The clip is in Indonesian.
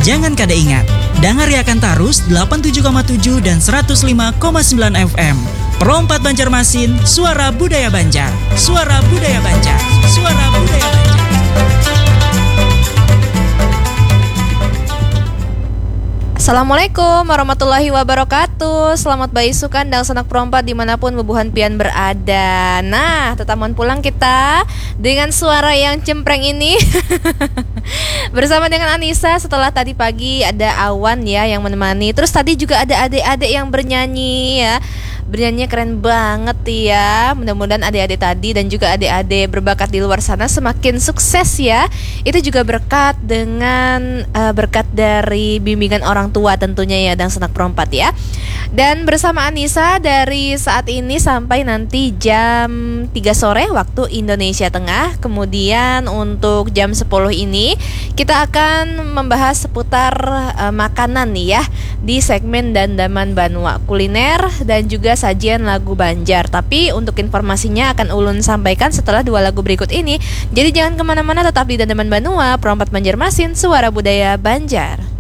Jangan kada ingat, dengar akan tarus 87,7 dan 105,9 FM. Perompat Banjarmasin, suara budaya Banjar. Suara budaya Banjar. Suara budaya Banjar. Assalamualaikum warahmatullahi wabarakatuh. Selamat baisu kandang sanak perompat dimanapun bebuhan pian berada. Nah, tetaman pulang kita dengan suara yang cempreng ini bersama dengan Anissa. Setelah tadi pagi ada Awan ya yang menemani. Terus tadi juga ada adik-adik yang bernyanyi ya. Bernyanyinya keren banget ya. Mudah-mudahan adik-adik tadi dan juga adik-adik berbakat di luar sana semakin sukses ya. Itu juga berkat dengan berkat dari bimbingan orang tua tentunya ya, dan sanak perompat ya. Dan bersama Anissa dari saat ini sampai nanti jam 3 sore waktu Indonesia Tengah. Kemudian untuk jam 10 ini kita akan membahas seputar makanan nih ya, di segmen Dandaman Banua, kuliner dan juga sajian lagu Banjar. Tapi untuk informasinya akan Ulun sampaikan setelah 2 lagu berikut ini. Jadi jangan kemana-mana, tetap di Dandaman Banua, Perompat Banjarmasin, suara budaya Banjar.